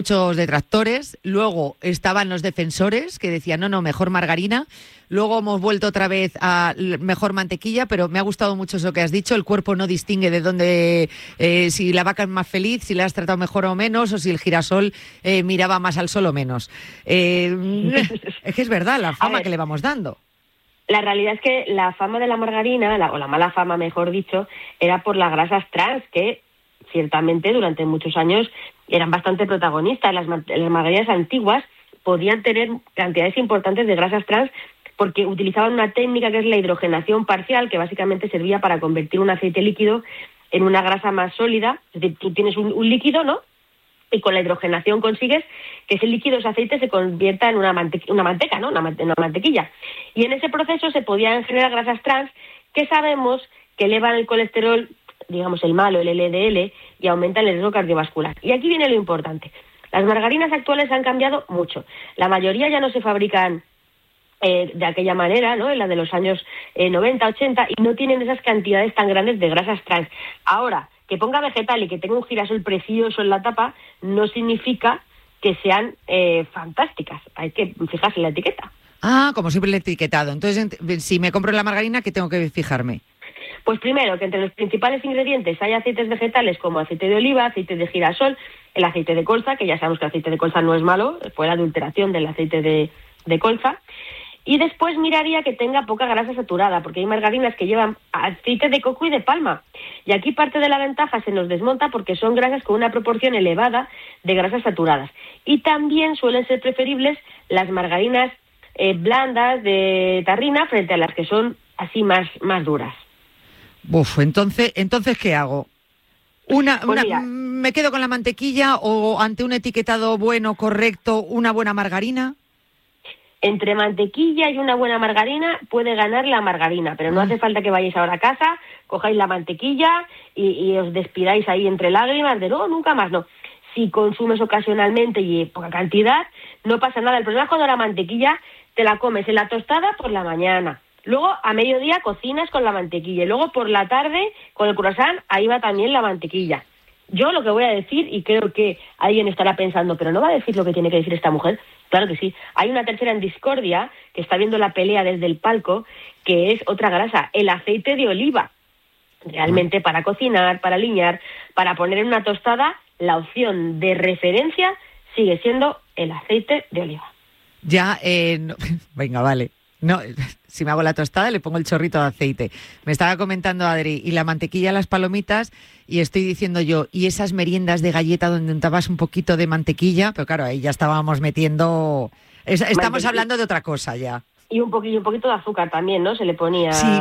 muchos detractores, luego estaban los defensores que decían no, mejor margarina, luego hemos vuelto otra vez a mejor mantequilla, pero me ha gustado mucho eso que has dicho, el cuerpo no distingue de dónde, si la vaca es más feliz, si la has tratado mejor o menos, o si el girasol miraba más al sol o menos. Es que es verdad la fama que le vamos dando. La realidad es que la fama de la margarina, o la mala fama mejor dicho, era por las grasas trans, que ciertamente durante muchos años eran bastante protagonistas. Las margarinas antiguas podían tener cantidades importantes de grasas trans porque utilizaban una técnica que es la hidrogenación parcial, que básicamente servía para convertir un aceite líquido en una grasa más sólida. Es decir, tú tienes un líquido, ¿no? Y con la hidrogenación consigues que ese líquido, ese aceite, se convierta en una manteca, ¿no? Una mantequilla. Y en ese proceso se podían generar grasas trans que sabemos que elevan el colesterol, digamos el malo, el LDL, y aumentan el riesgo cardiovascular. Y aquí viene lo importante. Las margarinas actuales han cambiado mucho. La mayoría ya no se fabrican de aquella manera, ¿no? En la de los años 90, 80, y no tienen esas cantidades tan grandes de grasas trans. Ahora, que ponga vegetal y que tenga un girasol precioso en la tapa no significa que sean fantásticas. Hay que fijarse en la etiqueta. Ah, como siempre el etiquetado. Entonces, si me compro la margarina, ¿qué tengo que fijarme? Pues primero, que entre los principales ingredientes hay aceites vegetales como aceite de oliva, aceite de girasol, el aceite de colza, que ya sabemos que el aceite de colza no es malo, fue la adulteración del aceite de colza. Y después miraría que tenga poca grasa saturada, porque hay margarinas que llevan aceite de coco y de palma. Y aquí parte de la ventaja se nos desmonta porque son grasas con una proporción elevada de grasas saturadas. Y también suelen ser preferibles las margarinas blandas de tarrina frente a las que son así más duras. Uf, entonces ¿qué hago? ¿Me quedo con la mantequilla o ante un etiquetado bueno, correcto, una buena margarina? Entre mantequilla y una buena margarina puede ganar la margarina, pero no hace falta que vayáis ahora a casa, cojáis la mantequilla y os despidáis ahí entre lágrimas de no, nunca más, no. Si consumes ocasionalmente y poca cantidad, no pasa nada. El problema es cuando la mantequilla te la comes en la tostada por la mañana. Luego a mediodía cocinas con la mantequilla y luego por la tarde con el croissant ahí va también la mantequilla. Yo lo que voy a decir, y creo que alguien estará pensando, pero no va a decir lo que tiene que decir esta mujer. Claro que sí. Hay una tercera en discordia que está viendo la pelea desde el palco, que es otra grasa, el aceite de oliva. Realmente para cocinar, para aliñar, para poner en una tostada, la opción de referencia sigue siendo el aceite de oliva. Ya, no, venga, vale. No, si me hago la tostada le pongo el chorrito de aceite. Me estaba comentando Adri, y la mantequilla a las palomitas, y estoy diciendo yo, y esas meriendas de galleta donde untabas un poquito de mantequilla, pero claro, ahí ya estábamos metiendo... Estamos hablando de otra cosa ya. Y un poquito de azúcar también, ¿no? Se le ponía, sí.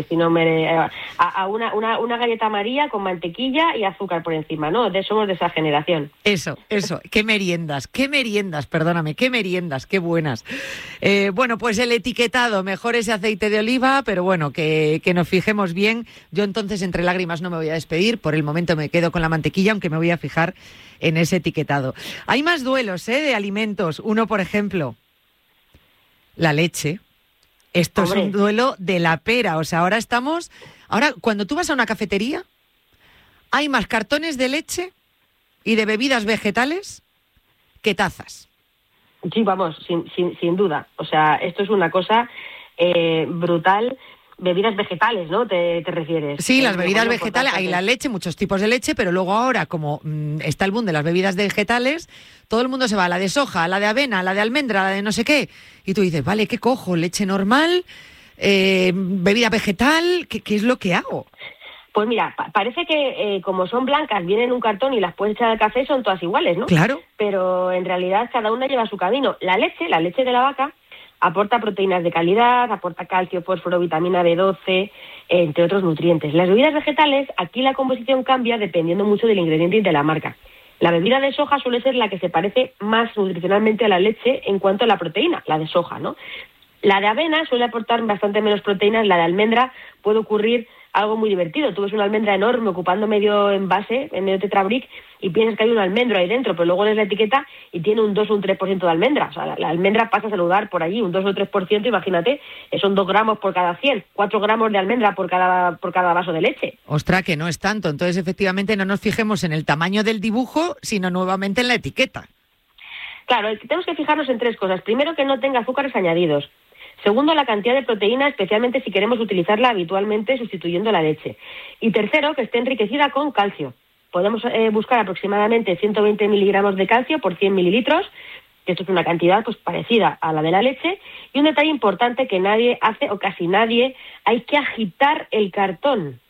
A una galleta María con mantequilla y azúcar por encima, ¿no? Somos de esa generación. Eso. Qué meriendas, perdóname, qué meriendas, qué buenas. Bueno, pues el etiquetado, mejor ese aceite de oliva, pero bueno, que nos fijemos bien. Yo entonces entre lágrimas no me voy a despedir, por el momento me quedo con la mantequilla, aunque me voy a fijar en ese etiquetado. Hay más duelos, de alimentos. Uno, por ejemplo... la leche. Esto es un duelo de la pera. O sea, ahora cuando tú vas a una cafetería, hay más cartones de leche y de bebidas vegetales que tazas. Sí, vamos, sin duda. O sea, esto es una cosa brutal. Bebidas vegetales, ¿no? ¿Te refieres? Sí, las bebidas vegetales, hay la leche, muchos tipos de leche, pero luego ahora, como está el boom de las bebidas vegetales, todo el mundo se va a la de soja, a la de avena, a la de almendra, a la de no sé qué. Y tú dices, vale, ¿qué cojo? ¿Leche normal? ¿Bebida vegetal? ¿Qué es lo que hago? Pues mira, parece que como son blancas, vienen en un cartón y las puedes echar al café, son todas iguales, ¿no? Claro. Pero en realidad cada una lleva su camino. La leche de la vaca, aporta proteínas de calidad, aporta calcio, fósforo, vitamina B12, entre otros nutrientes. Las bebidas vegetales, aquí la composición cambia dependiendo mucho del ingrediente y de la marca. La bebida de soja suele ser la que se parece más nutricionalmente a la leche en cuanto a la proteína, la de soja, ¿no? La de avena suele aportar bastante menos proteínas, la de almendra puede ocurrir algo muy divertido. Tú ves una almendra enorme ocupando medio envase, en medio tetrabric, y piensas que hay un almendro ahí dentro, pero luego lees la etiqueta y tiene un 2 o un 3% de almendra. O sea, la almendra pasa a saludar por allí, un 2 o 3%, imagínate, son 2 gramos por cada 100, 4 gramos de almendra por cada vaso de leche. Ostras, que no es tanto. Entonces, efectivamente, no nos fijemos en el tamaño del dibujo, sino nuevamente en la etiqueta. Claro, tenemos que fijarnos en 3 cosas. Primero, que no tenga azúcares añadidos. Segundo, la cantidad de proteína, especialmente si queremos utilizarla habitualmente sustituyendo la leche. Y tercero, que esté enriquecida con calcio. Podemos buscar aproximadamente 120 miligramos de calcio por 100 mililitros, que esto es una cantidad pues parecida a la de la leche. Y un detalle importante que nadie hace, o casi nadie, hay que agitar el cartón.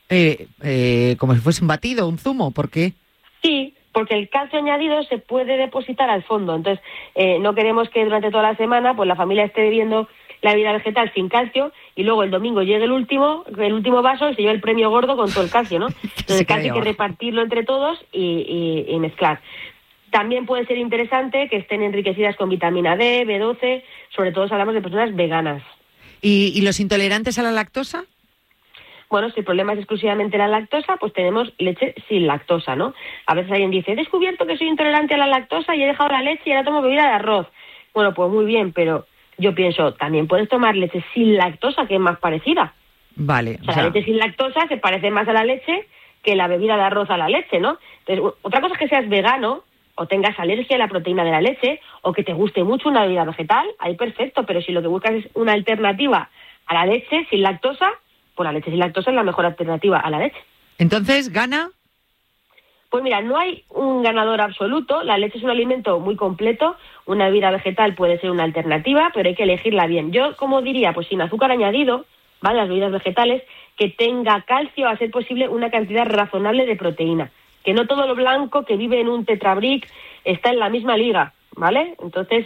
Como si fuese un batido, un zumo, ¿por qué? Sí, porque el calcio añadido se puede depositar al fondo. Entonces, no queremos que durante toda la semana pues la familia esté bebiendo la bebida vegetal sin calcio y luego el domingo llegue el último vaso y se lleva el premio gordo con todo el calcio, ¿no? Entonces, el calcio hay que repartirlo entre todos y mezclar. También puede ser interesante que estén enriquecidas con vitamina D, B12, sobre todo si hablamos de personas veganas. ¿Y los intolerantes a la lactosa? Bueno, si el problema es exclusivamente la lactosa, pues tenemos leche sin lactosa, ¿no? A veces alguien dice, he descubierto que soy intolerante a la lactosa y he dejado la leche y ahora tomo bebida de arroz. Bueno, pues muy bien, pero yo pienso, también puedes tomar leche sin lactosa, que es más parecida. Vale. O sea, la leche sin lactosa se parece más a la leche que la bebida de arroz a la leche, ¿no? Entonces, otra cosa es que seas vegano o tengas alergia a la proteína de la leche o que te guste mucho una bebida vegetal, ahí perfecto, pero si lo que buscas es una alternativa a la leche sin lactosa, pues la leche sin lactosa es la mejor alternativa a la leche. Entonces, ¿gana? Pues mira, no hay un ganador absoluto. La leche es un alimento muy completo. Una bebida vegetal puede ser una alternativa, pero hay que elegirla bien. Yo, como diría, pues sin azúcar añadido, ¿vale? Las bebidas vegetales, que tenga calcio, a ser posible una cantidad razonable de proteína. Que no todo lo blanco que vive en un tetrabric está en la misma liga, ¿vale? Entonces,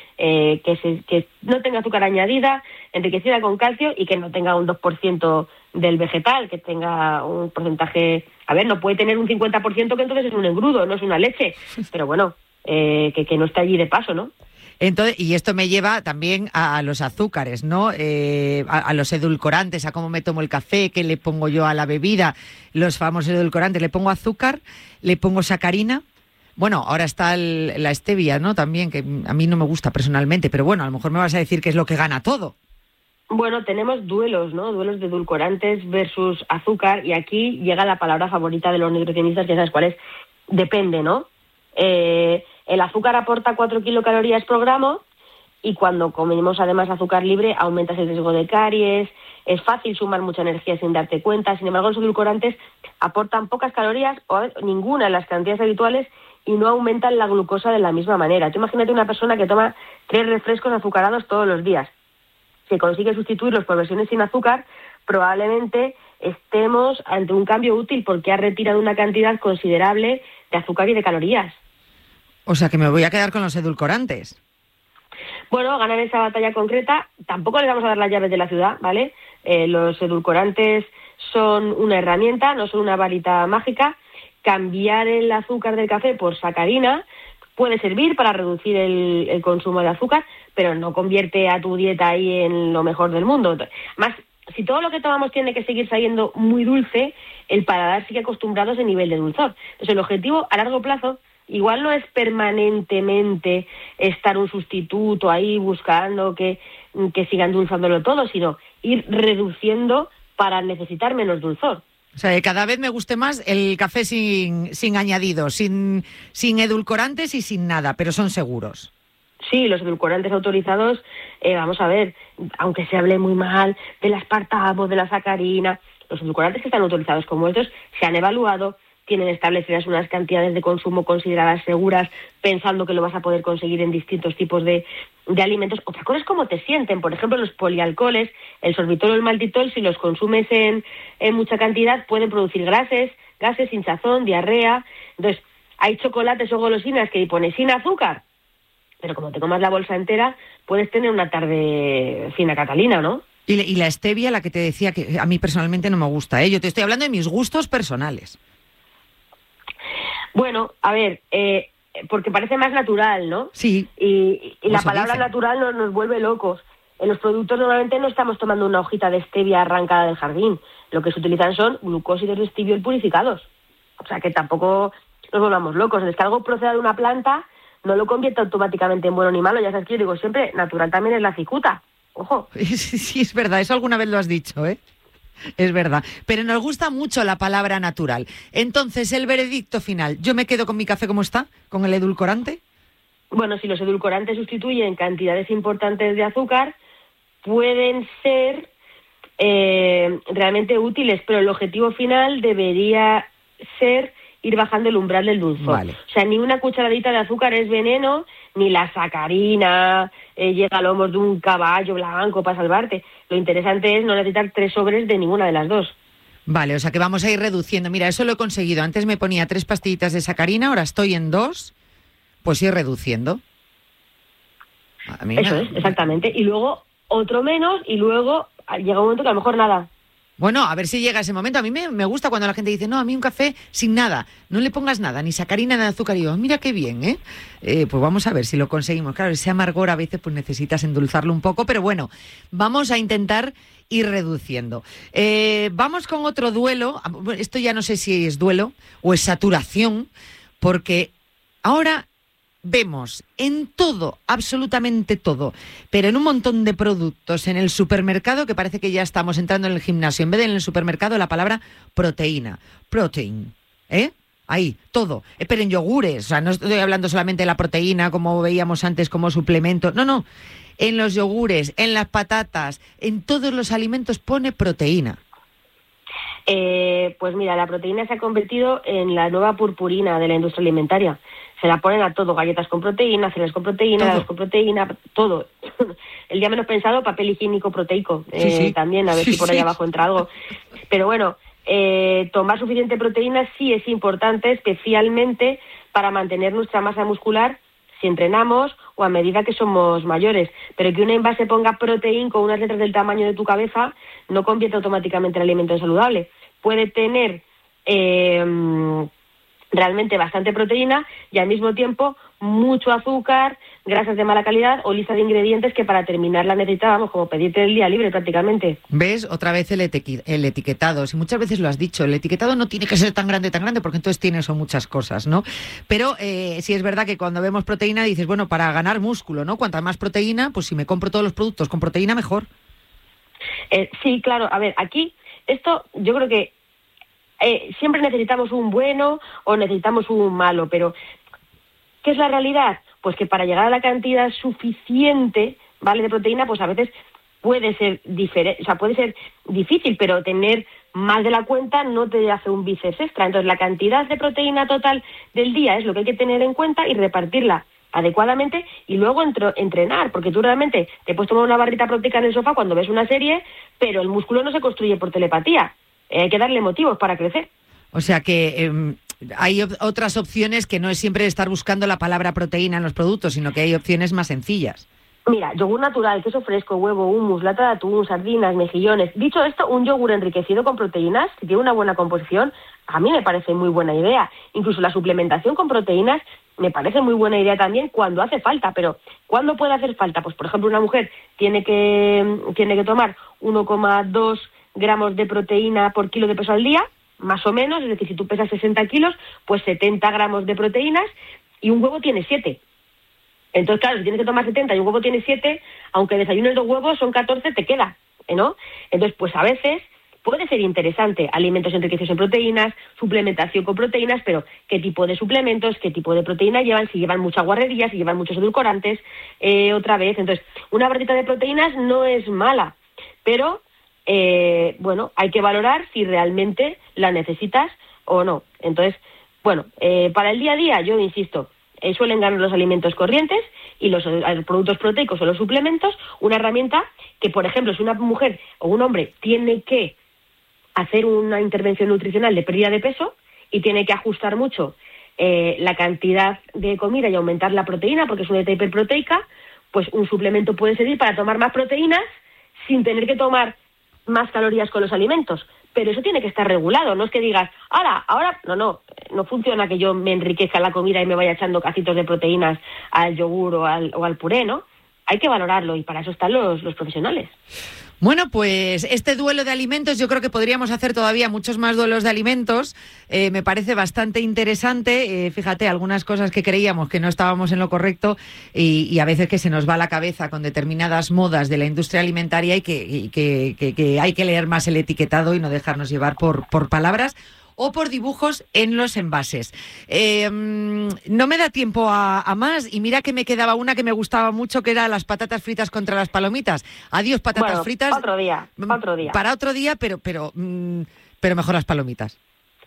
que no tenga azúcar añadida, enriquecida con calcio y que no tenga un 2% del vegetal, que tenga un porcentaje... A ver, no puede tener un 50% que entonces es un engrudo, no es una leche, pero bueno, que no está allí de paso, ¿no? Entonces, y esto me lleva también a los azúcares, ¿no? A los edulcorantes, a cómo me tomo el café, qué le pongo yo a la bebida, los famosos edulcorantes. Le pongo azúcar, le pongo sacarina. Bueno, ahora está la stevia, ¿no? También, que a mí no me gusta personalmente, pero bueno, a lo mejor me vas a decir que es lo que gana todo. Bueno, tenemos duelos, ¿no? Duelos de edulcorantes versus azúcar, y aquí llega la palabra favorita de los nutricionistas, ya sabes cuál es, depende, ¿no? El azúcar aporta 4 kilocalorías por gramo y cuando comemos además azúcar libre aumentas el riesgo de caries, es fácil sumar mucha energía sin darte cuenta. Sin embargo, los edulcorantes aportan pocas calorías o ninguna en las cantidades habituales y no aumentan la glucosa de la misma manera. Tú imagínate una persona que toma 3 refrescos azucarados todos los días. Si consigue sustituirlos por versiones sin azúcar, probablemente estemos ante un cambio útil porque ha retirado una cantidad considerable de azúcar y de calorías. O sea, que me voy a quedar con los edulcorantes. Bueno, ganar esa batalla concreta, tampoco les vamos a dar las llaves de la ciudad, ¿vale? Los edulcorantes son una herramienta, no son una varita mágica. Cambiar el azúcar del café por sacarina puede servir para reducir el consumo de azúcar, pero no convierte a tu dieta ahí en lo mejor del mundo. Más, si todo lo que tomamos tiene que seguir saliendo muy dulce, el paladar sigue acostumbrado a ese nivel de dulzor. Entonces, el objetivo a largo plazo igual no es permanentemente estar un sustituto ahí buscando que sigan endulzándolo todo, sino ir reduciendo para necesitar menos dulzor. O sea, que cada vez me guste más el café sin añadidos, sin edulcorantes y sin nada, pero son seguros. Sí, los edulcorantes autorizados, vamos a ver, aunque se hable muy mal del aspartamo, de la sacarina, los edulcorantes que están autorizados como estos se han evaluado, tienen establecidas unas cantidades de consumo consideradas seguras, pensando que lo vas a poder conseguir en distintos tipos de alimentos. Otra cosa es cómo te sienten. Por ejemplo, los polialcoholes, el sorbitol o el maltitol, si los consumes en mucha cantidad, pueden producir gases, hinchazón, diarrea. Entonces, hay chocolates o golosinas que ponen sin azúcar, pero como te comas la bolsa entera, puedes tener una tarde fina catalina, ¿no? Y la stevia, la que te decía que a mí personalmente no me gusta, ¿eh? Yo te estoy hablando de mis gustos personales. Bueno, a ver, porque parece más natural, ¿no? Sí. Y la palabra dicen. natural nos vuelve locos. En los productos normalmente no estamos tomando una hojita de stevia arrancada del jardín. Lo que se utilizan son glucósidos de stevia purificados. O sea que tampoco nos volvamos locos. Es que algo proceda de una planta no lo convierte automáticamente en bueno ni malo. Ya sabes que yo digo siempre, natural también es la cicuta. Ojo. Sí, es verdad. Eso alguna vez lo has dicho, ¿eh? Es verdad, pero nos gusta mucho la palabra natural. Entonces, el veredicto final, ¿yo me quedo con mi café como está, con el edulcorante? bueno, si los edulcorantes sustituyen cantidades importantes de azúcar, pueden ser realmente útiles, pero el objetivo final debería ser ir bajando el umbral del dulzor. Vale. O sea, ni una cucharadita de azúcar es veneno, ni la sacarina llega a lomos de un caballo blanco para salvarte. Lo interesante es no necesitar 3 sobres de ninguna de las dos. Vale, o sea que vamos a ir reduciendo. Mira, eso lo he conseguido. Antes me ponía 3 pastillitas de sacarina, ahora estoy en 2, pues ir reduciendo. Eso es, exactamente. Y luego otro menos, y luego llega un momento que a lo mejor nada. Bueno, a ver si llega ese momento. A mí me gusta cuando la gente dice, no, a mí un café sin nada, no le pongas nada, ni sacarina ni azúcar. Y yo, mira qué bien, ¿eh? Pues vamos a ver si lo conseguimos. Claro, ese amargor a veces pues necesitas endulzarlo un poco, pero bueno, vamos a intentar ir reduciendo. Vamos con otro duelo. Esto ya no sé si es duelo o es saturación, porque ahora vemos en todo, absolutamente todo, pero en un montón de productos en el supermercado, que parece que ya estamos entrando en el gimnasio, en vez de en el supermercado la palabra proteína, protein, ahí, todo, pero en yogures, o sea, no estoy hablando solamente de la proteína como veíamos antes como suplemento, no, en los yogures, en las patatas, en todos los alimentos pone proteína. Pues mira, la proteína se ha convertido en la nueva purpurina de la industria alimentaria. Se la ponen a todo, galletas con proteína, cereales con proteína, helados con proteína, todo. El día menos pensado, papel higiénico proteico, sí. También, a ver si por ahí abajo entra algo. Pero bueno, tomar suficiente proteína sí es importante, especialmente para mantener nuestra masa muscular si entrenamos o a medida que somos mayores. Pero que un envase ponga proteína con unas letras del tamaño de tu cabeza no convierte automáticamente el alimento en saludable. Puede tener realmente bastante proteína y al mismo tiempo mucho azúcar, grasas de mala calidad o lista de ingredientes que para terminarla necesitábamos como pedirte el día libre prácticamente. ¿Ves? Otra vez el etiquetado. Si muchas veces lo has dicho, el etiquetado no tiene que ser tan grande, porque entonces tiene eso muchas cosas, ¿no? Pero sí es verdad que cuando vemos proteína dices, bueno, para ganar músculo, ¿no? Cuanta más proteína, pues si me compro todos los productos con proteína, mejor. Sí, claro. A ver, aquí esto yo creo que siempre necesitamos un bueno o necesitamos un malo, pero ¿qué es la realidad? Pues que para llegar a la cantidad suficiente, ¿vale?, de proteína, pues a veces puede ser puede ser difícil, pero tener más de la cuenta no te hace un bíceps extra. Entonces, la cantidad de proteína total del día es lo que hay que tener en cuenta y repartirla adecuadamente y luego entrenar, porque tú realmente te puedes tomar una barrita proteica en el sofá cuando ves una serie, pero el músculo no se construye por telepatía. Hay que darle motivos para crecer. O sea que hay otras opciones que no es siempre estar buscando la palabra proteína en los productos, sino que hay opciones más sencillas. Mira, yogur natural, queso fresco, huevo, hummus, lata de atún, sardinas, mejillones. Dicho esto, un yogur enriquecido con proteínas, que tiene una buena composición, a mí me parece muy buena idea. Incluso la suplementación con proteínas me parece muy buena idea también cuando hace falta. Pero ¿cuándo puede hacer falta? Pues, por ejemplo, una mujer tiene que tomar 1,2 gramos de proteína por kilo de peso al día, más o menos. Es decir, si tú pesas 60 kilos, pues 70 gramos de proteínas, y un huevo tiene 7. Entonces, claro, si tienes que tomar 70 y un huevo tiene 7, aunque desayunes 2 huevos, son 14, te queda, ¿no? Entonces, pues a veces puede ser interesante alimentos enriquecidos en proteínas, suplementación con proteínas, pero ¿qué tipo de suplementos, qué tipo de proteína llevan? Si llevan mucha guarrería, si llevan muchos edulcorantes, otra vez. Entonces, una barrita de proteínas no es mala, pero bueno, hay que valorar si realmente la necesitas o no. Entonces, bueno, para el día a día, yo insisto, suelen ganar los alimentos corrientes y los productos proteicos o los suplementos, una herramienta que, por ejemplo, si una mujer o un hombre tiene que hacer una intervención nutricional de pérdida de peso y tiene que ajustar mucho la cantidad de comida y aumentar la proteína porque es una dieta hiperproteica, pues un suplemento puede servir para tomar más proteínas sin tener que tomar más calorías con los alimentos. Pero eso tiene que estar regulado, no es que digas, ahora, no funciona que yo me enriquezca la comida y me vaya echando cacitos de proteínas al yogur o al puré, ¿no? Hay que valorarlo y para eso están los profesionales. Bueno, pues este duelo de alimentos, yo creo que podríamos hacer todavía muchos más duelos de alimentos. Me parece bastante interesante. Fíjate, algunas cosas que creíamos que no estábamos en lo correcto y a veces que se nos va la cabeza con determinadas modas de la industria alimentaria y que hay que leer más el etiquetado y no dejarnos llevar por palabras o por dibujos en los envases. No me da tiempo a más, y mira que me quedaba una que me gustaba mucho, que era las patatas fritas contra las palomitas. Adiós, patatas fritas. Otro día. Para otro día, pero mejor las palomitas.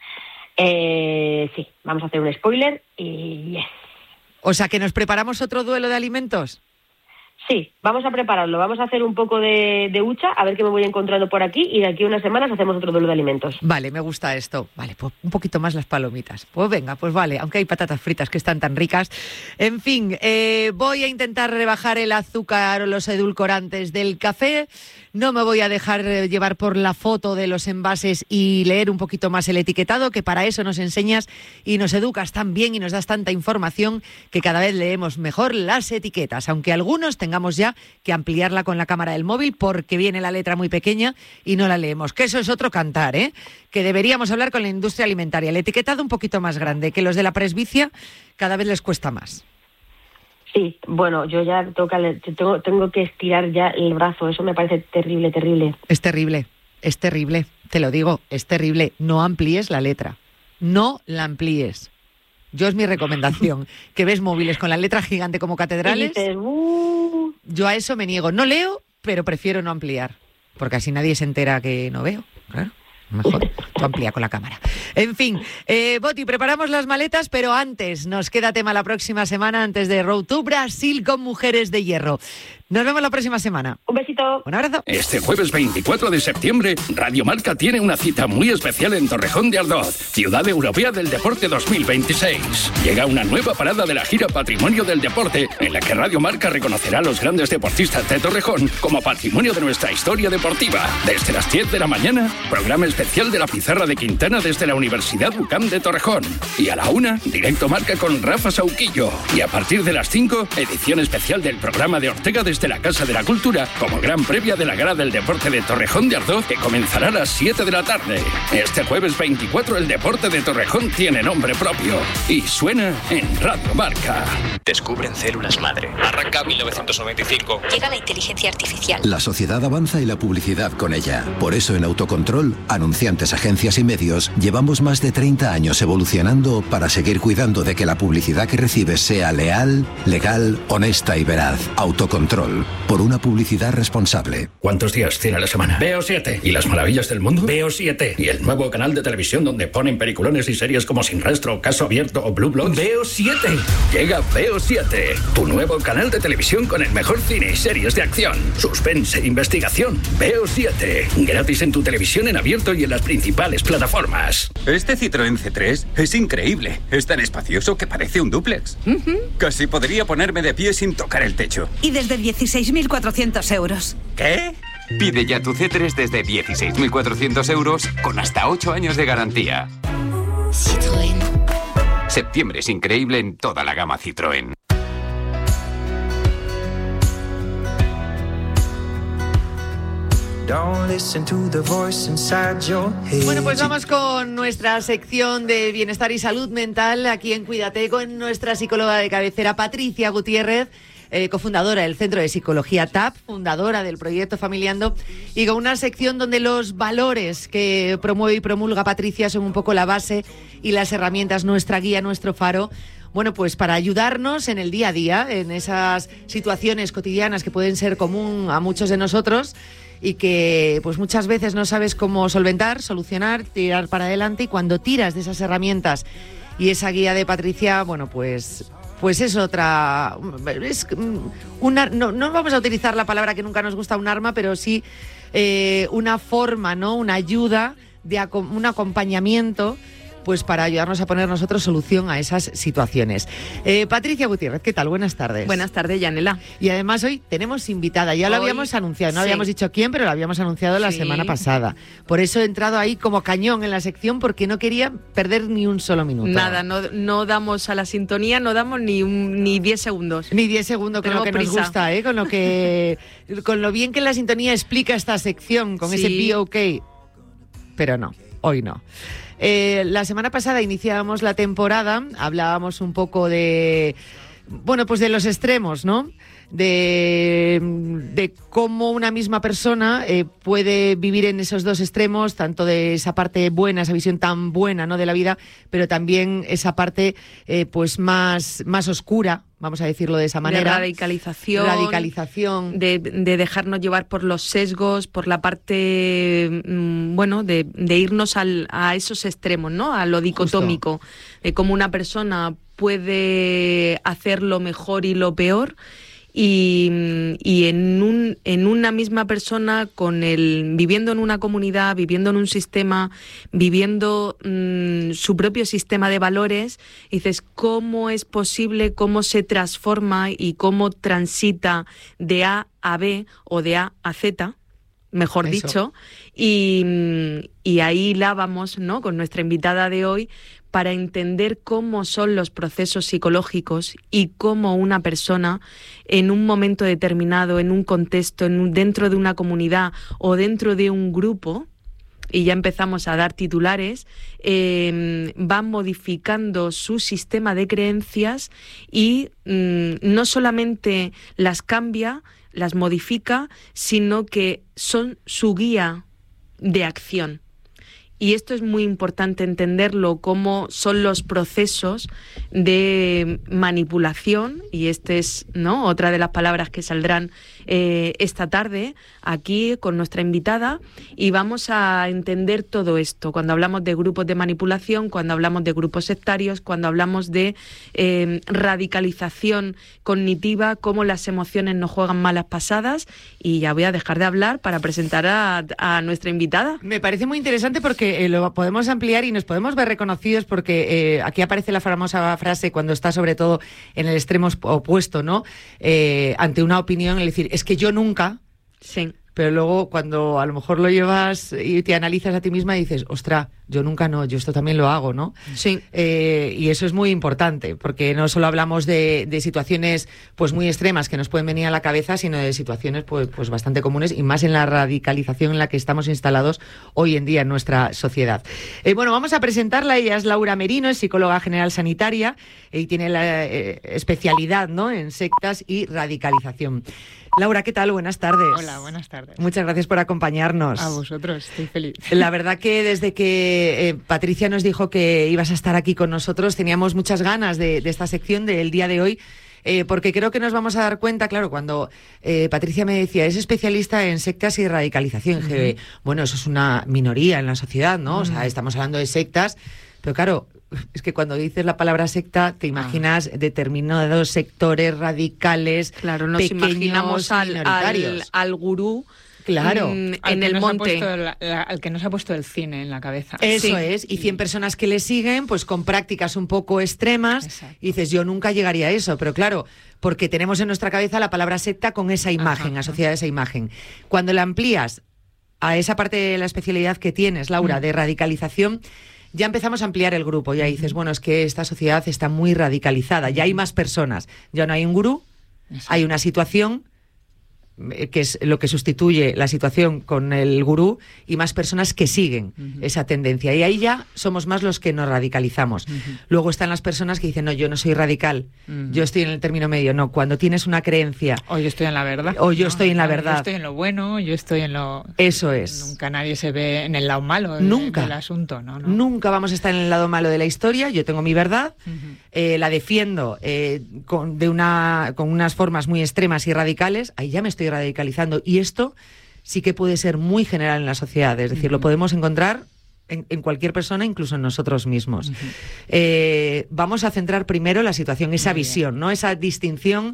Sí, vamos a hacer un spoiler y yes. O sea, que nos preparamos otro duelo de alimentos. Sí, vamos a prepararlo, vamos a hacer un poco de hucha, a ver qué me voy encontrando por aquí, y de aquí a unas semanas hacemos otro duelo de alimentos. Vale, me gusta esto. Vale, pues un poquito más las palomitas. Pues venga, pues vale, aunque hay patatas fritas que están tan ricas. En fin, voy a intentar rebajar el azúcar o los edulcorantes del café. No me voy a dejar llevar por la foto de los envases y leer un poquito más el etiquetado, que para eso nos enseñas y nos educas tan bien y nos das tanta información que cada vez leemos mejor las etiquetas, aunque algunos tengamos ya que ampliarla con la cámara del móvil porque viene la letra muy pequeña y no la leemos, que eso es otro cantar, que deberíamos hablar con la industria alimentaria. El etiquetado un poquito más grande, que los de la presbicia cada vez les cuesta más. Sí, bueno, yo ya tengo que estirar ya el brazo, eso me parece terrible, terrible. Es terrible, te lo digo, es terrible. No amplíes la letra, no la amplíes. Yo es mi recomendación, que ves móviles con la letra gigante como catedrales. Y dices, Yo a eso me niego, no leo, pero prefiero no ampliar, porque así nadie se entera que no veo, claro. Mejor, tú amplía con la cámara. En fin, Boti, preparamos las maletas, pero antes nos queda tema la próxima semana, antes de Road to Brasil con Mujeres de Hierro. Nos vemos la próxima semana. Un besito. Un abrazo. Este jueves 24 de septiembre, Radio Marca tiene una cita muy especial en Torrejón de Ardoz, Ciudad Europea del Deporte 2026. Llega una nueva parada de la gira Patrimonio del Deporte, en la que Radio Marca reconocerá a los grandes deportistas de Torrejón como patrimonio de nuestra historia deportiva. Desde las 10 de la mañana, programa especial de la Pizarra de Quintana desde la Universidad UCAM de Torrejón. Y a la 1, Directo Marca con Rafa Sauquillo. Y a partir de las 5, edición especial del programa de Ortega desde la Casa de la Cultura, como gran previa de la Gala del Deporte de Torrejón de Ardoz, que comenzará a las 7 de la tarde. Este jueves 24 el deporte de Torrejón tiene nombre propio y suena en Radio Marca. Descubren células madre. Arranca 1995. Llega la inteligencia artificial. La sociedad avanza y la publicidad con ella. Por eso en Autocontrol, anunciantes, agencias y medios, llevamos más de 30 años evolucionando para seguir cuidando de que la publicidad que recibes sea leal, legal, honesta y veraz. Autocontrol. Por una publicidad responsable. ¿Cuántos días tiene la semana? Veo 7. ¿Y las maravillas del mundo? Veo 7. ¿Y el nuevo canal de televisión donde ponen peliculones y series como Sin Rastro, Caso Abierto o Blue Bloods? Veo 7. Llega Veo 7, tu nuevo canal de televisión con el mejor cine y series de acción, suspense e investigación. Veo 7. Gratis en tu televisión en abierto y en las principales plataformas. Este Citroën C3 es increíble. Es tan espacioso que parece un dúplex. Casi podría ponerme de pie sin tocar el techo. Y desde 16.400 euros. ¿Qué? Pide ya tu C3 desde 16.400 euros con hasta 8 años de garantía. Citroën. Septiembre es increíble en toda la gama Citroën. Bueno, pues vamos con nuestra sección de bienestar y salud mental aquí en Cuídate con nuestra psicóloga de cabecera, Patricia Gutiérrez, cofundadora del Centro de Psicología TAP, fundadora del proyecto Familiando, y con una sección donde los valores que promueve y promulga Patricia son un poco la base y las herramientas, nuestra guía, nuestro faro. Bueno, pues para ayudarnos en el día a día, en esas situaciones cotidianas que pueden ser común a muchos de nosotros y que pues muchas veces no sabes cómo solventar, solucionar, tirar para adelante, y cuando tiras de esas herramientas y esa guía de Patricia, bueno, pues es otra, es una, no vamos a utilizar la palabra que nunca nos gusta, un arma, pero sí una forma, ¿no? Una ayuda, un acompañamiento, pues para ayudarnos a poner nosotros solución a esas situaciones. Patricia Gutiérrez, ¿qué tal? Buenas tardes. Buenas tardes, Yanela. Y además hoy tenemos invitada, ya lo habíamos anunciado, no habíamos dicho quién, pero lo habíamos anunciado la semana pasada. Por eso he entrado ahí como cañón en la sección, porque no quería perder ni un solo minuto. Nada, no damos a la sintonía, no damos ni 10 segundos. Ni 10 segundos, con lo que nos gusta, con lo bien que la sintonía explica esta sección, con ese be okay. Pero no, hoy no. La semana pasada iniciábamos la temporada, hablábamos un poco de bueno, pues de los extremos, ¿no? De cómo una misma persona puede vivir en esos dos extremos, tanto de esa parte buena, esa visión tan buena, ¿no?, de la vida, pero también esa parte pues más oscura, vamos a decirlo de esa manera. De radicalización. De dejarnos llevar por los sesgos, por la parte, bueno, de irnos a esos extremos, ¿no? A lo dicotómico. Justo. De cómo una persona puede hacer lo mejor y lo peor. Y en una misma persona, viviendo en una comunidad, viviendo en un sistema, viviendo su propio sistema de valores, dices, ¿cómo es posible, cómo se transforma y cómo transita de A a B o de A a Z? Mejor Eso. Dicho, y ahí la vamos, ¿no?, con nuestra invitada de hoy, para entender cómo son los procesos psicológicos y cómo una persona en un momento determinado, en un contexto, dentro de una comunidad o dentro de un grupo, y ya empezamos a dar titulares, va modificando su sistema de creencias y no solamente las cambia, las modifica, sino que son su guía de acción. Y esto es muy importante entenderlo, cómo son los procesos de manipulación, y este es, ¿no?, otra de las palabras que saldrán esta tarde aquí con nuestra invitada, y vamos a entender todo esto cuando hablamos de grupos de manipulación, cuando hablamos de grupos sectarios, cuando hablamos de radicalización cognitiva, cómo las emociones nos juegan malas pasadas. Y ya voy a dejar de hablar para presentar a nuestra invitada. Me parece muy interesante porque lo podemos ampliar y nos podemos ver reconocidos, porque aquí aparece la famosa frase cuando está sobre todo en el extremo opuesto, ¿no? Ante una opinión, es decir, es que yo nunca... Sí. Pero luego cuando a lo mejor lo llevas y te analizas a ti misma y dices, ostras, yo nunca no, yo esto también lo hago, ¿no? Sí. Y eso es muy importante, porque no solo hablamos de situaciones pues muy extremas que nos pueden venir a la cabeza, sino de situaciones pues bastante comunes, y más en la radicalización en la que estamos instalados hoy en día en nuestra sociedad. Bueno, vamos a presentarla. Ella es Laura Merino, es psicóloga general sanitaria y tiene la especialidad, ¿no?, en sectas y radicalización. Laura, ¿qué tal? Buenas tardes. Hola, buenas tardes. Muchas gracias por acompañarnos. A vosotros, estoy feliz. La verdad que desde que Patricia nos dijo que ibas a estar aquí con nosotros, teníamos muchas ganas de esta sección del día de hoy, porque creo que nos vamos a dar cuenta, claro, cuando Patricia me decía, es especialista en sectas y radicalización, que, bueno, eso es una minoría en la sociedad, ¿no? O sea, estamos hablando de sectas, pero claro, es que cuando dices la palabra secta te imaginas determinados sectores radicales, claro, nos pequeños, imaginamos al gurú. Claro, en el monte. Al que nos ha puesto el cine en la cabeza. Eso sí. es, y 100 personas que le siguen, pues con prácticas un poco extremas. Exacto. Y dices, yo nunca llegaría a eso, pero claro, porque tenemos en nuestra cabeza la palabra secta con esa imagen, asociada a esa imagen. Cuando la amplías a esa parte de la especialidad que tienes, Laura, de radicalización, ya empezamos a ampliar el grupo. Ya dices, bueno, es que esta sociedad está muy radicalizada, ya hay más personas, ya no hay un gurú, hay una situación que es lo que sustituye la situación con el gurú, y más personas que siguen esa tendencia. Y ahí ya somos más los que nos radicalizamos. Luego están las personas que dicen, no, yo no soy radical, yo estoy en el término medio. No, cuando tienes una creencia... O yo estoy en la verdad. O yo estoy en la verdad. Yo estoy en lo bueno, yo estoy en lo... Eso es. Nunca nadie se ve en el lado malo del asunto, ¿no? Nunca vamos a estar en el lado malo de la historia. Yo tengo mi verdad, la defiendo con unas formas muy extremas y radicales. Ahí ya me estoy radicalizando, y esto sí que puede ser muy general en la sociedad, es decir, lo podemos encontrar en cualquier persona, incluso en nosotros mismos. Vamos a centrar primero la situación, esa visión, ¿no? Esa distinción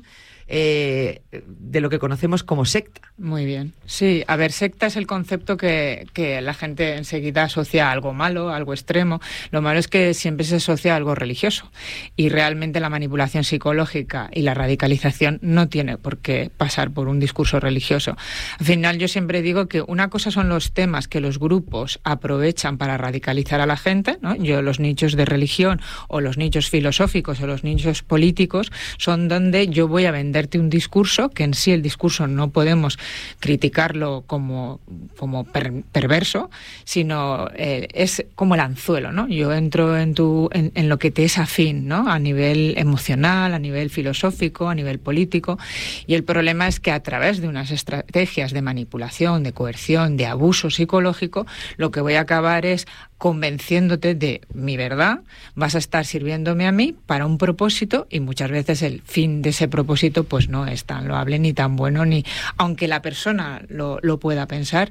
de lo que conocemos como secta. Muy bien. Sí, a ver, secta es el concepto que la gente enseguida asocia a algo malo, a algo extremo. Lo malo es que siempre se asocia a algo religioso, y realmente la manipulación psicológica y la radicalización no tiene por qué pasar por un discurso religioso. Al final, yo siempre digo que una cosa son los temas que los grupos aprovechan para radicalizar a la gente, ¿no? Los nichos de religión o los nichos filosóficos o los nichos políticos son donde yo voy a vender venderte un discurso, que en sí el discurso no podemos criticarlo como perverso, sino es como el anzuelo, ¿no? Yo entro en lo que te es afín, ¿no? A nivel emocional, a nivel filosófico, a nivel político, y el problema es que a través de unas estrategias de manipulación, de coerción, de abuso psicológico, lo que voy a acabar es convenciéndote de mi verdad, vas a estar sirviéndome a mí para un propósito, y muchas veces el fin de ese propósito pues no es tan loable ni tan bueno, ni aunque la persona lo pueda pensar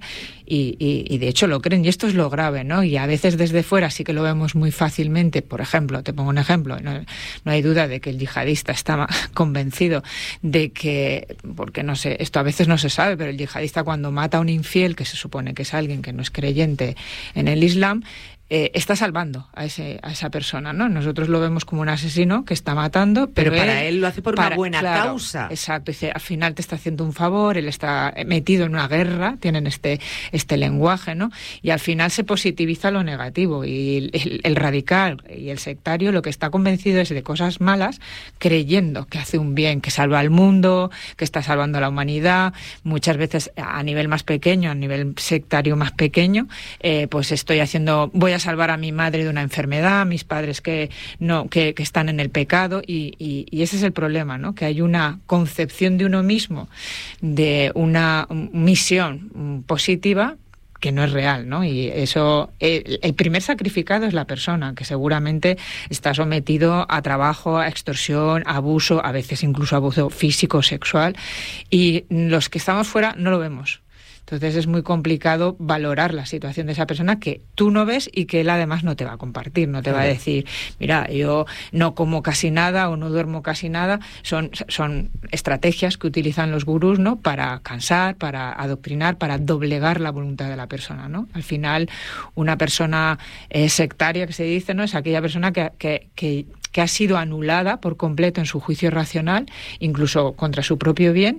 y de hecho lo creen, y esto es lo grave, ¿no? Y a veces desde fuera sí que lo vemos muy fácilmente. Por ejemplo, te pongo un ejemplo, no hay duda de que el yihadista está convencido de que, porque no sé, esto a veces no se sabe, pero el yihadista cuando mata a un infiel, que se supone que es alguien que no es creyente en el Islam, está salvando a esa persona, ¿no? Nosotros lo vemos como un asesino que está matando, pero para él lo hace por una buena causa. Exacto, dice, al final te está haciendo un favor, él está metido en una guerra, tienen este lenguaje, ¿no? Y al final se positiviza lo negativo, y el radical y el sectario lo que está convencido es de cosas malas, creyendo que hace un bien, que salva al mundo, que está salvando a la humanidad. Muchas veces a nivel más pequeño, a nivel sectario más pequeño, pues voy a salvar a mi madre de una enfermedad, a mis padres que están en el pecado, y ese es el problema, ¿no? Que hay una concepción de uno mismo, de una misión positiva que no es real, ¿no? Y eso, el primer sacrificado es la persona, que seguramente está sometido a trabajo, a extorsión, a abuso, a veces incluso abuso físico, sexual, y los que estamos fuera no lo vemos. Entonces es muy complicado valorar la situación de esa persona que tú no ves y que él además no te va a compartir, no te va a decir, mira, yo no como casi nada o no duermo casi nada. Son estrategias que utilizan los gurús, ¿no? Para cansar, para adoctrinar, para doblegar la voluntad de la persona, ¿no? Al final, una persona sectaria, que se dice, ¿no? Es aquella persona que ha sido anulada por completo en su juicio racional, incluso contra su propio bien,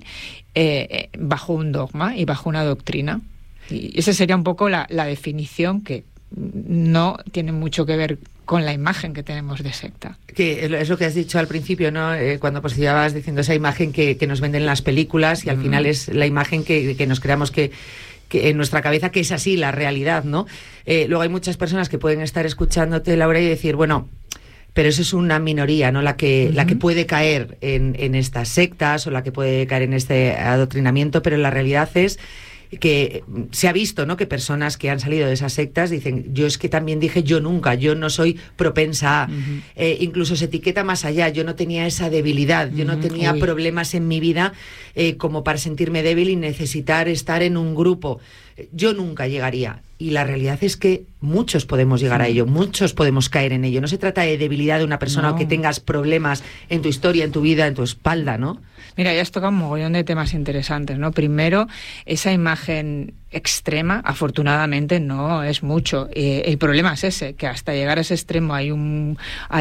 bajo un dogma y bajo una doctrina. Y esa sería un poco la definición, que no tiene mucho que ver con la imagen que tenemos de secta. Que es lo que has dicho al principio, ¿no? Cuando positivabas diciendo esa imagen que nos venden en las películas, y al final es la imagen que nos creamos que en nuestra cabeza, que es así la realidad, ¿no? Luego hay muchas personas que pueden estar escuchándote, Laura, y decir, bueno, pero eso es una minoría, ¿no? La que puede caer en estas sectas, o la que puede caer en este adoctrinamiento, pero la realidad es que se ha visto, ¿no? Que personas que han salido de esas sectas dicen, yo es que también dije, yo no soy propensa a... incluso se etiqueta más allá, yo no tenía esa debilidad, yo no tenía problemas en mi vida como para sentirme débil y necesitar estar en un grupo. Yo nunca llegaría. Y la realidad es que muchos podemos llegar a ello, muchos podemos caer en ello. No se trata de debilidad de una persona, o que tengas problemas en tu historia, en tu vida, en tu espalda, ¿no? Mira, ya has tocado un mogollón de temas interesantes, ¿no? Primero, esa imagen extrema, afortunadamente, no es mucho. El problema es ese, que hasta llegar a ese extremo hay un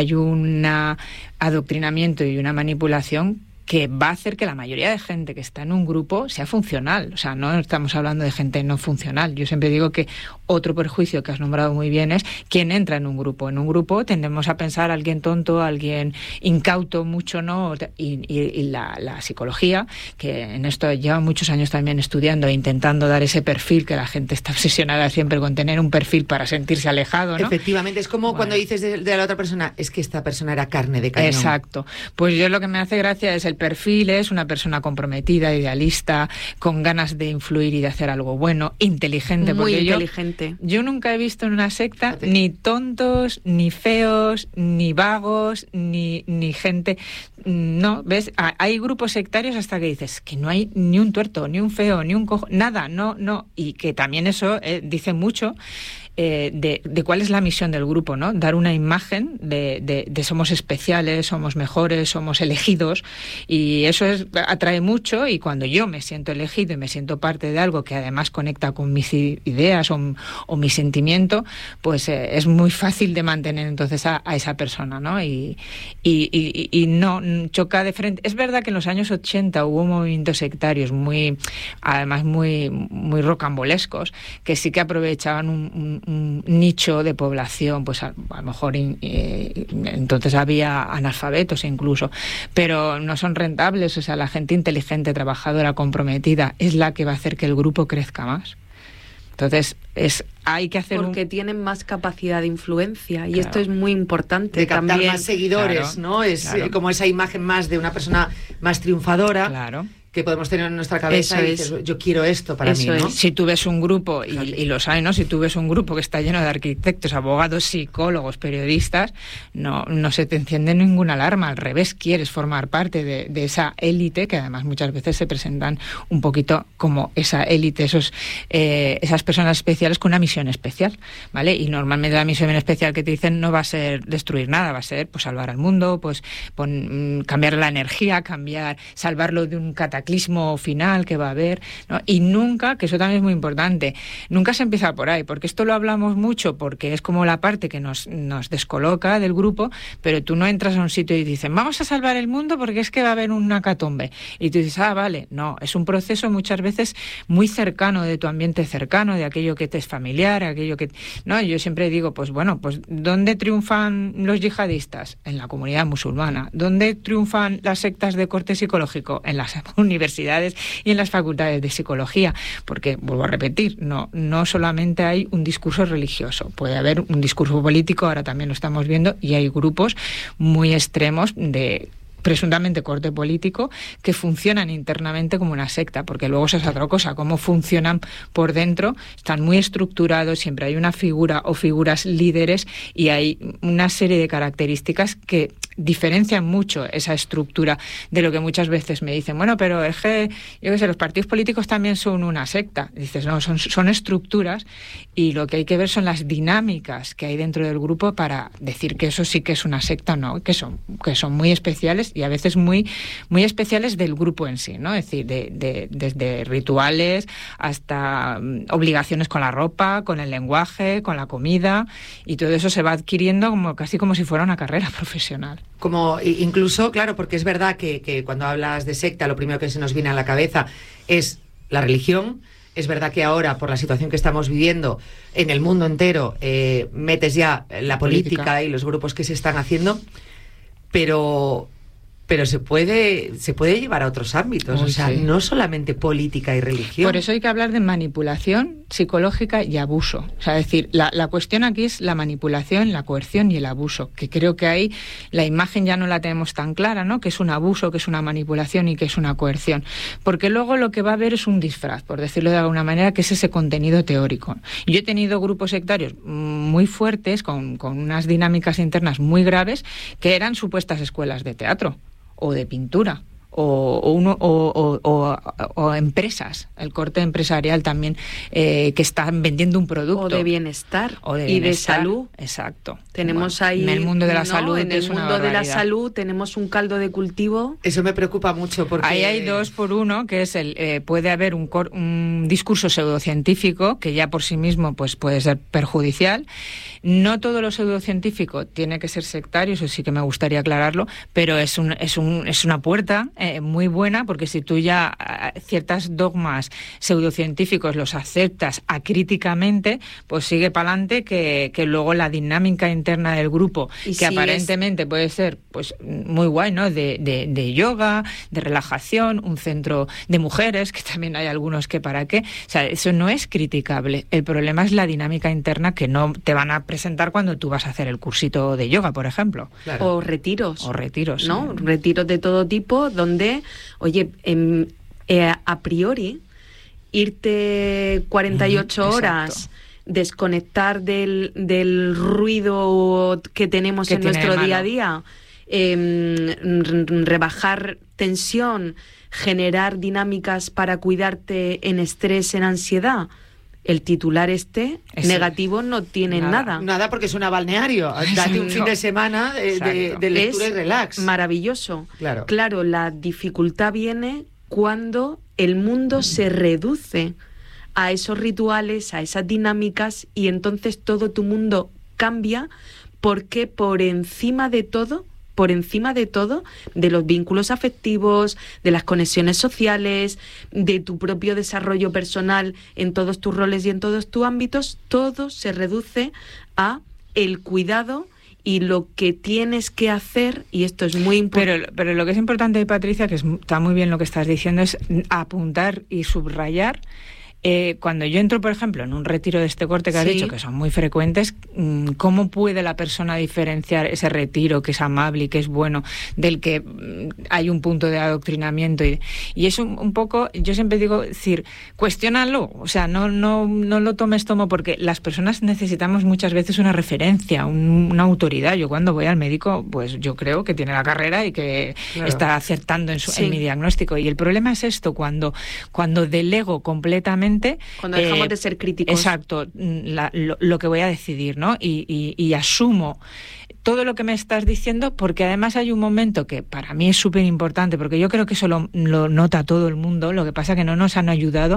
adoctrinamiento y una manipulación que va a hacer que la mayoría de gente que está en un grupo sea funcional. O sea, no estamos hablando de gente no funcional. Yo siempre digo que otro perjuicio que has nombrado muy bien es quién entra en un grupo. En un grupo tendemos a pensar alguien tonto, alguien incauto, mucho no. Y la psicología, que en esto lleva muchos años también estudiando e intentando dar ese perfil, que la gente está obsesionada siempre con tener un perfil para sentirse alejado, ¿no? Efectivamente, es como cuando dices de la otra persona, es que esta persona era carne de cañón. Exacto. Pues yo lo que me hace gracia es el perfil, es una persona comprometida, idealista, con ganas de influir y de hacer algo bueno, inteligente. Muy porque inteligente. Yo nunca he visto en una secta ni tontos, ni feos, ni vagos, ni gente... No, ¿ves? Hay grupos sectarios hasta que dices que no hay ni un tuerto, ni un feo, ni un cojo, nada, no. Y que también eso dice mucho de cuál es la misión del grupo, ¿no? Dar una imagen de somos especiales, somos mejores, somos elegidos, y eso atrae mucho. Y cuando yo me siento elegido y me siento parte de algo que además conecta con mis ideas o mi sentimiento, pues es muy fácil de mantener entonces a esa persona, ¿no? Y no choca de frente. Es verdad que en los años 80 hubo movimientos sectarios además muy rocambolescos, que sí que aprovechaban un nicho de población, pues a lo mejor entonces había analfabetos incluso, pero no son rentables. O sea, la gente inteligente, trabajadora, comprometida es la que va a hacer que el grupo crezca más. Entonces, hay que hacer porque tienen más capacidad de influencia, y claro, esto es muy importante. De captar también más seguidores, claro, ¿no? Es claro, como esa imagen más de una persona más triunfadora. Claro. Que podemos tener en nuestra cabeza. Eso y dices, yo quiero esto para mí, ¿no? Si tú ves un grupo, y lo sabes, ¿no? Si tú ves un grupo que está lleno de arquitectos, abogados, psicólogos, periodistas, no se te enciende ninguna alarma. Al revés, quieres formar parte de esa élite, que además muchas veces se presentan un poquito como esa élite, esas personas especiales con una misión especial, ¿vale? Y normalmente la misión especial que te dicen no va a ser destruir nada, va a ser pues salvar al mundo, pues cambiar la energía, salvarlo de un cataclismo final que va a haber, ¿no? Y nunca, que eso también es muy importante, nunca se empieza por ahí, porque esto lo hablamos mucho porque es como la parte que nos descoloca del grupo, pero tú no entras a un sitio y dicen, vamos a salvar el mundo porque es que va a haber una hecatombe. Y tú dices, vale, no, es un proceso muchas veces muy cercano, de tu ambiente cercano, de aquello que te es familiar, aquello que... No, yo siempre digo, pues bueno, pues ¿dónde triunfan los yihadistas? En la comunidad musulmana. ¿Dónde triunfan las sectas de corte psicológico? En las universidades y en las facultades de psicología, porque, vuelvo a repetir, no solamente hay un discurso religioso, puede haber un discurso político, ahora también lo estamos viendo, y hay grupos muy extremos de presuntamente corte político que funcionan internamente como una secta, porque luego esa es otra cosa, cómo funcionan por dentro, están muy estructurados, siempre hay una figura o figuras líderes, y hay una serie de características que diferencian mucho esa estructura de lo que muchas veces me dicen, bueno, pero es que, yo qué sé, los partidos políticos también son una secta. Dices, no, son estructuras, y lo que hay que ver son las dinámicas que hay dentro del grupo para decir que eso sí que es una secta o no, que son muy especiales, y a veces muy, muy especiales del grupo en sí, ¿no? Es decir, desde rituales hasta obligaciones con la ropa, con el lenguaje, con la comida, y todo eso se va adquiriendo casi como si fuera una carrera profesional. Como incluso, claro, porque es verdad que cuando hablas de secta, lo primero que se nos viene a la cabeza es la religión. Es verdad que ahora, por la situación que estamos viviendo en el mundo entero, metes ya la política y los grupos que se están haciendo, pero se puede llevar a otros ámbitos, o sea, no solamente política y religión. Por eso hay que hablar de manipulación psicológica y abuso. O sea, es decir, la cuestión aquí es la manipulación, la coerción y el abuso, que creo que ahí la imagen ya no la tenemos tan clara, ¿no? Que es un abuso, que es una manipulación y que es una coerción. Porque luego lo que va a haber es un disfraz, por decirlo de alguna manera, que es ese contenido teórico. Yo he tenido grupos sectarios muy fuertes, con unas dinámicas internas muy graves, que eran supuestas escuelas de teatro o de pintura, o empresas, el corte empresarial también, que están vendiendo un producto. O de bienestar. Y de salud. Exacto. Tenemos ahí... En el mundo de la salud. En el mundo de la salud tenemos un caldo de cultivo. Eso me preocupa mucho porque... Ahí hay 2 por 1, que es puede haber un discurso pseudocientífico que ya por sí mismo pues puede ser perjudicial. No todo lo pseudocientífico tiene que ser sectario, eso sí que me gustaría aclararlo, pero es una puerta muy buena, porque si tú ya ciertos dogmas pseudocientíficos los aceptas acríticamente, pues sigue para adelante, que luego la dinámica interna del grupo, que si aparentemente puede ser pues muy guay, ¿no? De yoga, de relajación, un centro de mujeres, que también hay algunos que para qué, o sea, eso no es criticable. El problema es la dinámica interna que no te van a presentar cuando tú vas a hacer el cursito de yoga, por ejemplo. Claro. O retiros, ¿no? Sí. Retiros de todo tipo, donde, oye, a priori, irte 48 horas, desconectar del ruido que tenemos en nuestro día a día, rebajar tensión, generar dinámicas para cuidarte en estrés, en ansiedad. El titular negativo no tiene nada. Nada, porque es un balneario. Date un fin de semana de lectura y relax. Maravilloso. Claro, la dificultad viene cuando el mundo se reduce a esos rituales, a esas dinámicas, y entonces todo tu mundo cambia, porque por encima de todo por encima de todo, de los vínculos afectivos, de las conexiones sociales, de tu propio desarrollo personal en todos tus roles y en todos tus ámbitos. Todo se reduce a el cuidado y lo que tienes que hacer, y esto es muy importante. Pero lo que es importante, Patricia, que está muy bien lo que estás diciendo, es apuntar y subrayar. Cuando yo entro, por ejemplo, en un retiro de este corte que has dicho, que son muy frecuentes, ¿cómo puede la persona diferenciar ese retiro que es amable y que es bueno del que hay un punto de adoctrinamiento? Y es un poco, yo siempre digo, decir, cuestiónalo, o sea, no lo tomes como, porque las personas necesitamos muchas veces una referencia, una autoridad. Yo cuando voy al médico, pues yo creo que tiene la carrera y que está acertando en mi diagnóstico. Y el problema es esto, cuando delego completamente, cuando dejamos de ser críticos. Exacto, lo que voy a decidir, ¿no? Y asumo todo lo que me estás diciendo, porque además hay un momento que para mí es súper importante, porque yo creo que eso lo nota todo el mundo, lo que pasa es que no nos han ayudado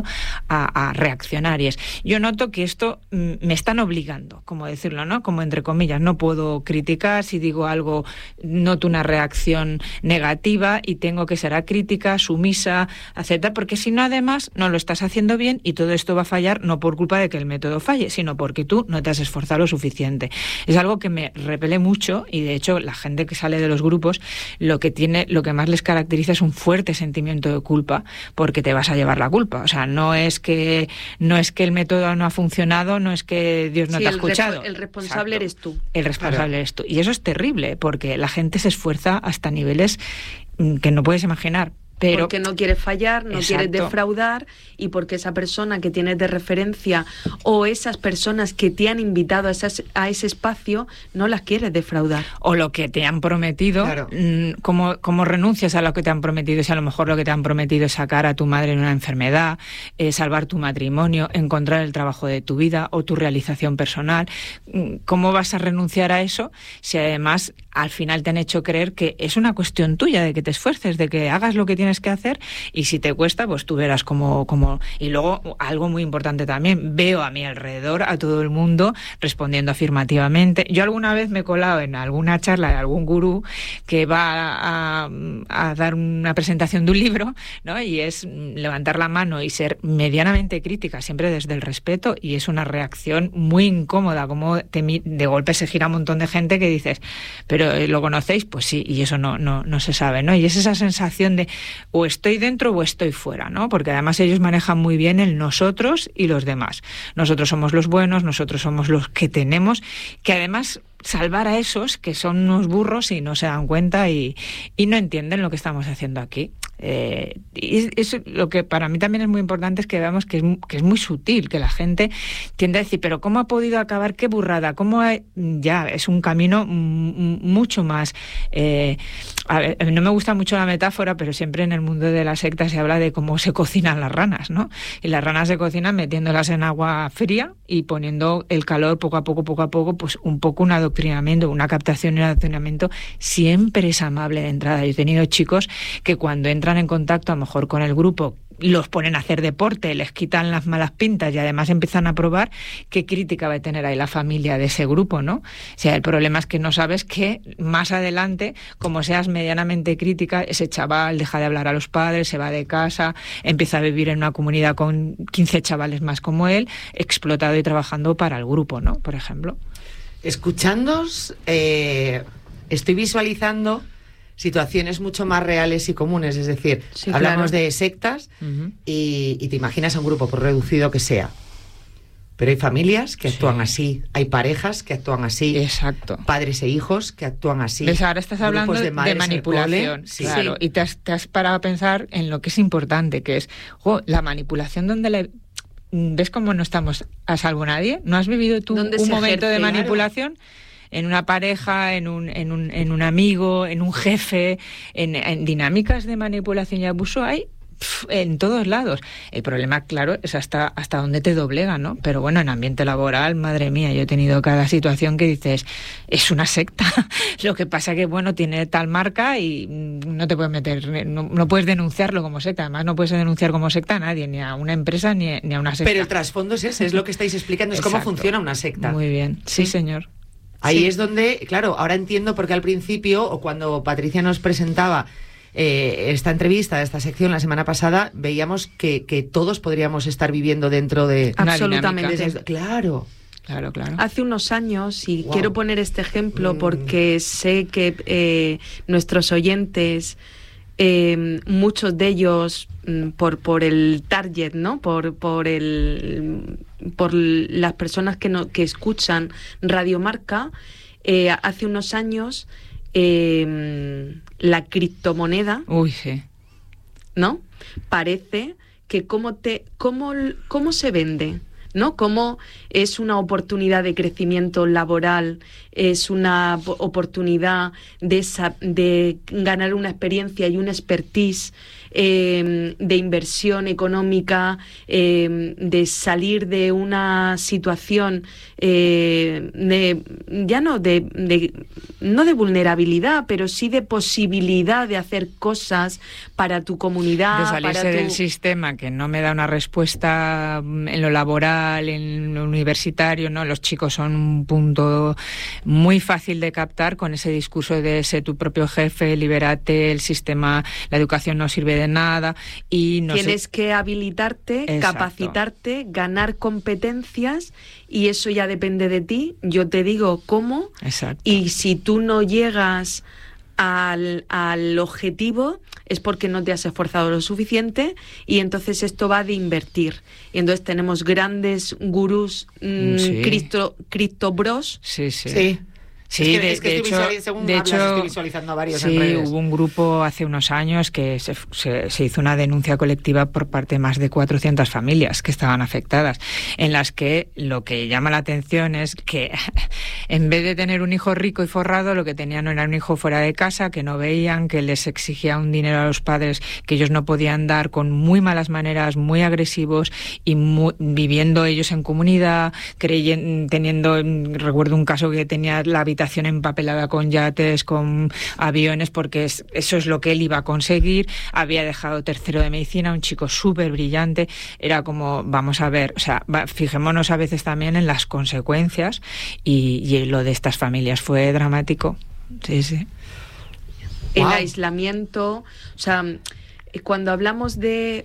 a reaccionar, y es, yo noto que esto me están obligando, como decirlo, ¿no? Como entre comillas, no puedo criticar, si digo algo noto una reacción negativa y tengo que ser acrítica, sumisa, aceptar, porque si no, además no lo estás haciendo bien y todo esto va a fallar no por culpa de que el método falle, sino porque tú no te has esforzado lo suficiente. Es algo que me repele mucho, y de hecho la gente que sale de los grupos lo que más les caracteriza es un fuerte sentimiento de culpa, porque te vas a llevar la culpa. O sea, no es que el método no ha funcionado, no es que Dios no te ha escuchado. El responsable eres tú. El responsable eres tú. Y eso es terrible, porque la gente se esfuerza hasta niveles que no puedes imaginar. Pero, porque no quieres fallar, no quieres defraudar, y porque esa persona que tienes de referencia o esas personas que te han invitado a ese espacio no las quieres defraudar. O lo que te han prometido, ¿cómo renuncias a lo que te han prometido? Si a lo mejor lo que te han prometido es sacar a tu madre en una enfermedad, salvar tu matrimonio, encontrar el trabajo de tu vida o tu realización personal. ¿Cómo vas a renunciar a eso si además al final te han hecho creer que es una cuestión tuya, de que te esfuerces, de que hagas lo que tienes que hacer, y si te cuesta, pues tú verás cómo... Y luego, algo muy importante también, veo a mi alrededor a todo el mundo respondiendo afirmativamente. Yo alguna vez me he colado en alguna charla de algún gurú que va a dar una presentación de un libro, ¿no? Y es levantar la mano y ser medianamente crítica, siempre desde el respeto, y es una reacción muy incómoda, como de golpe se gira un montón de gente que dices, pero ¿lo conocéis? Pues sí, y eso no se sabe, ¿no? Y es esa sensación de o estoy dentro o estoy fuera, ¿no? Porque además ellos manejan muy bien el nosotros y los demás. Nosotros somos los buenos, nosotros somos los que tenemos, que además salvar a esos que son unos burros y no se dan cuenta y no entienden lo que estamos haciendo aquí. Y eso, lo que para mí también es muy importante es que veamos que es muy sutil, que la gente tiende a decir, pero ¿cómo ha podido acabar? ¡Qué burrada! Ya es un camino mucho más... a ver, no me gusta mucho la metáfora, pero siempre en el mundo de la secta se habla de cómo se cocinan las ranas, ¿no? Y las ranas se cocinan metiéndolas en agua fría y poniendo el calor poco a poco, pues un poco un adoctrinamiento, una captación y un adoctrinamiento siempre es amable de entrada. Yo he tenido chicos que cuando entran en contacto a lo mejor con el grupo los ponen a hacer deporte, les quitan las malas pintas y además empiezan a probar qué crítica va a tener ahí la familia de ese grupo, ¿no? O sea, el problema es que no sabes que más adelante, como seas medianamente crítica, ese chaval deja de hablar a los padres, se va de casa, empieza a vivir en una comunidad con 15 chavales más como él, explotado y trabajando para el grupo, ¿no? Por ejemplo. Escuchándoos, estoy visualizando situaciones mucho más reales y comunes, es decir, hablamos de sectas y te imaginas a un grupo, por reducido que sea, pero hay familias que actúan así, hay parejas que actúan así, exacto, padres e hijos que actúan así. ¿Ves? Ahora estás hablando de manipulación, claro, y te has parado a pensar en lo que es importante, que es la manipulación donde ¿ves cómo no estamos a salvo nadie? ¿No has vivido tú un momento de manipulación? Claro. En una pareja, en un amigo, en un jefe, en dinámicas de manipulación y abuso hay en todos lados. El problema, claro, es hasta dónde te doblega, ¿no? Pero bueno, en ambiente laboral, madre mía, yo he tenido cada situación que dices, es una secta. Lo que pasa que, bueno, tiene tal marca y no te puedes meter, no puedes denunciarlo como secta. Además, no puedes denunciar como secta a nadie, ni a una empresa, ni a una secta. Pero el trasfondo es ese, es lo que estáis explicando, es cómo funciona una secta. Muy bien, sí señor. Ahí es donde, claro, ahora entiendo porque al principio, o cuando Patricia nos presentaba esta entrevista, esta sección la semana pasada, veíamos que todos podríamos estar viviendo dentro de... Absolutamente. Claro. Claro. Hace unos años, y quiero poner este ejemplo porque sé que nuestros oyentes, muchos de ellos, por el target, ¿no? Por las personas que escuchan Radio Marca, hace unos años la criptomoneda, ¿no? Parece que cómo se vende, ¿no? Cómo es una oportunidad de crecimiento laboral, es una oportunidad de ganar una experiencia y un expertise, de inversión económica, de salir de una situación no de vulnerabilidad, pero sí de posibilidad de hacer cosas para tu comunidad, de salirse del sistema que no me da una respuesta en lo laboral, en lo universitario, ¿no? Los chicos son un punto muy fácil de captar con ese discurso de ser tu propio jefe, libérate, el sistema, la educación no sirve de nada y tienes que habilitarte, capacitarte, ganar competencias, y eso ya depende de ti. Yo te digo cómo. Exacto. Y si tú no llegas al objetivo es porque no te has esforzado lo suficiente, y entonces esto va de invertir. Y entonces tenemos grandes gurús, Cristo Bros. Sí. Sí, estoy visualizando a varios en redes. Hubo un grupo hace unos años que se hizo una denuncia colectiva por parte de más de 400 familias que estaban afectadas, en las que lo que llama la atención es que en vez de tener un hijo rico y forrado, lo que tenían era un hijo fuera de casa, que no veían, que les exigía un dinero a los padres que ellos no podían dar, con muy malas maneras, muy agresivos, y viviendo ellos en comunidad, recuerdo un caso que tenía la habitación empapelada con yates, con aviones, porque eso es lo que él iba a conseguir. Había dejado tercero de medicina, un chico súper brillante. Era como, vamos a ver, o sea, fijémonos a veces también en las consecuencias, y lo de estas familias fue dramático. Sí. El aislamiento, o sea, cuando hablamos de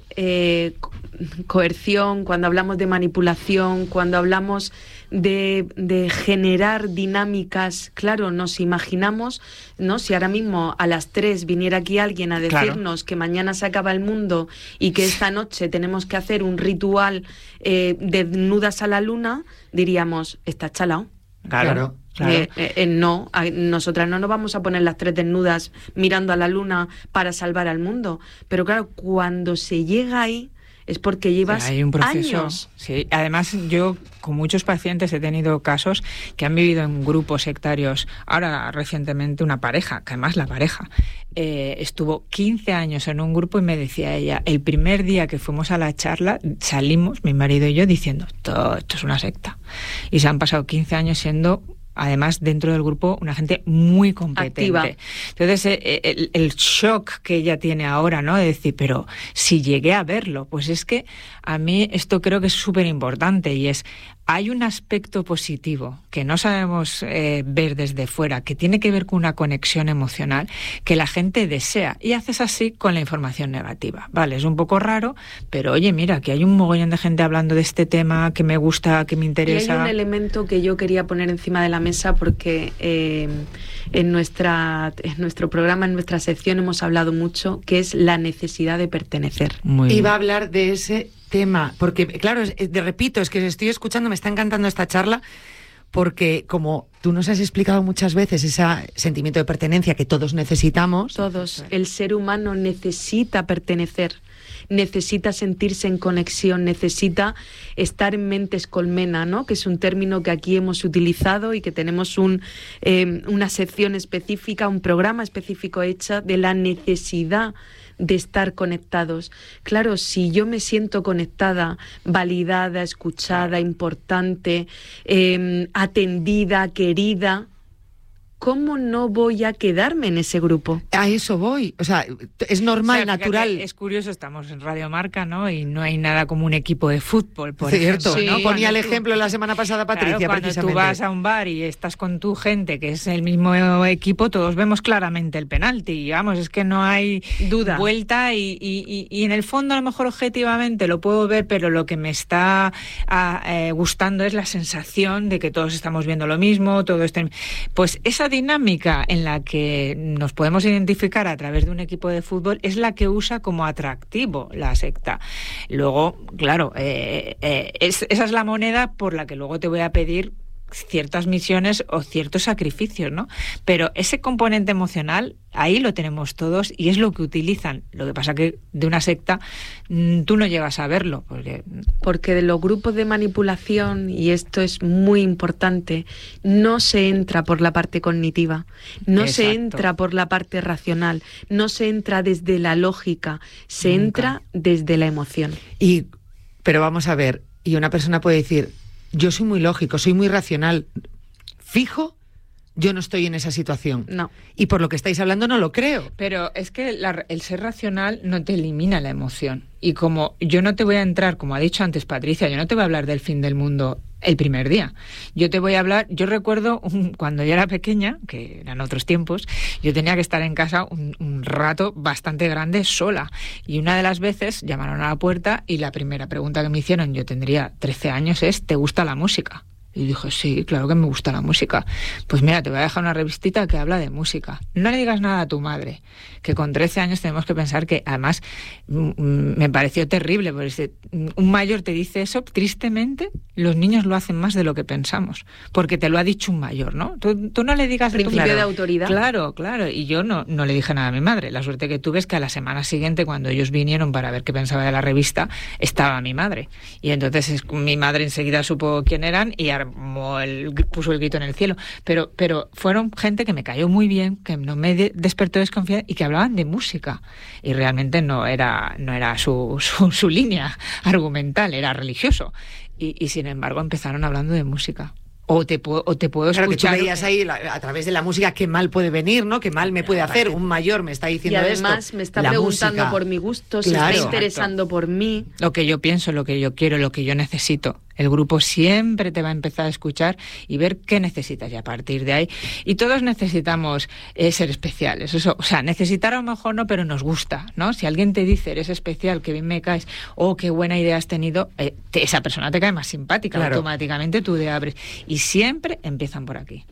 coerción, cuando hablamos de manipulación, cuando hablamos de generar dinámicas, claro, nos imaginamos, ¿no? Si ahora mismo a las 3 viniera aquí alguien a decirnos que mañana se acaba el mundo y que esta noche tenemos que hacer un ritual desnudas a la luna, diríamos, está chalao. Claro. No, nosotras no nos vamos a poner las 3 desnudas mirando a la luna para salvar al mundo. Pero claro, cuando se llega ahí es porque llevas hay un proceso, años. Sí, además yo con muchos pacientes he tenido casos que han vivido en grupos sectarios. Ahora recientemente una pareja, que además la pareja estuvo 15 años en un grupo, y me decía ella, el primer día que fuimos a la charla salimos, mi marido y yo, diciendo, esto es una secta. Y se han pasado 15 años siendo, además, dentro del grupo, una gente muy competente. Activa. Entonces, el shock que ella tiene ahora, ¿no? De decir, pero si llegué a verlo, pues es que a mí esto creo que es súper importante, y es, hay un aspecto positivo que no sabemos ver desde fuera, que tiene que ver con una conexión emocional que la gente desea, y haces así con la información negativa. Vale, es un poco raro, pero oye, mira, que hay un mogollón de gente hablando de este tema que me gusta, que me interesa. Y hay un elemento que yo quería poner encima de la mesa, porque en nuestro programa, en nuestra sección, hemos hablado mucho, que es la necesidad de pertenecer. Iba a hablar de ese tema, porque claro, repito, es que estoy escuchando, me está encantando esta charla, porque como tú nos has explicado muchas veces ese sentimiento de pertenencia que todos necesitamos. Todos. El ser humano necesita pertenecer, necesita sentirse en conexión, necesita estar en mentes colmena, ¿no? Que es un término que aquí hemos utilizado y que tenemos una sección específica, un programa específico hecho de la necesidad de estar conectados. Claro, si yo me siento conectada, validada, escuchada, importante, atendida, querida, ¿cómo no voy a quedarme en ese grupo? A eso voy. O sea, es normal, natural. Fíjate, es curioso, estamos en Radio Marca, ¿no? Y no hay nada como un equipo de fútbol, por cierto, ejemplo, ¿no? Sí. Ponía el ejemplo la semana pasada Patricia, claro, cuando precisamente. Tú vas a un bar y estás con tu gente, que es el mismo equipo, todos vemos claramente el penalti. Y vamos, es que no hay duda, vuelta y en el fondo a lo mejor objetivamente lo puedo ver, pero lo que me está gustando es la sensación de que todos estamos viendo lo mismo, todo este... Pues esa dinámica en la que nos podemos identificar a través de un equipo de fútbol es la que usa como atractivo la secta. Luego, claro, esa es la moneda por la que luego te voy a pedir ciertas misiones o ciertos sacrificios, ¿no? Pero ese componente emocional, ahí lo tenemos todos y es lo que utilizan. Lo que pasa que de una secta tú no llegas a verlo. Porque de los grupos de manipulación, y esto es muy importante, no se entra por la parte cognitiva, no Exacto. se entra por la parte racional, no se entra desde la lógica, se entra desde la emoción. Pero vamos a ver, y una persona puede decir, yo soy muy lógico, soy muy racional. Fijo, yo no estoy en esa situación. No. Y por lo que estáis hablando no lo creo. Pero es que el ser racional no te elimina la emoción. Y como yo no te voy a entrar, como ha dicho antes Patricia, yo no te voy a hablar del fin del mundo el primer día. Yo te voy a hablar, yo recuerdo cuando yo era pequeña, que eran otros tiempos, yo tenía que estar en casa un rato bastante grande sola. Y una de las veces llamaron a la puerta y la primera pregunta que me hicieron, yo tendría 13 años, es ¿te gusta la música? Y dije, sí, claro que me gusta la música. Pues mira, te voy a dejar una revistita que habla de música. No le digas nada a tu madre, que con 13 años tenemos que pensar que, además, me pareció terrible, porque un mayor te dice eso, tristemente, los niños lo hacen más de lo que pensamos, porque te lo ha dicho un mayor, ¿no? Tú no le digas... Principio de autoridad. Claro, y yo no le dije nada a mi madre. La suerte que tuve es que a la semana siguiente, cuando ellos vinieron para ver qué pensaba de la revista, estaba mi madre. Y entonces mi madre enseguida supo quién eran y puso el grito en el cielo, pero fueron gente que me cayó muy bien, que no me despertó desconfianza y que hablaban de música y realmente no era su línea argumental, era religioso y sin embargo empezaron hablando de música. O te puedo escuchar. Claro, que tú veías ahí a través de la música qué mal puede venir, ¿no? Qué mal me puede hacer. Un mayor me está diciendo esto. Y además me está preguntando por mi gusto, se está interesando por mí. Lo que yo pienso, lo que yo quiero, lo que yo necesito. El grupo siempre te va a empezar a escuchar y ver qué necesitas y a partir de ahí. Y todos necesitamos ser especiales. Eso, o sea, necesitar a lo mejor no, pero nos gusta, ¿no? Si alguien te dice eres especial, qué bien me caes, qué buena idea has tenido, esa persona te cae más simpática, claro. Automáticamente tú te abres. Y siempre empiezan por aquí.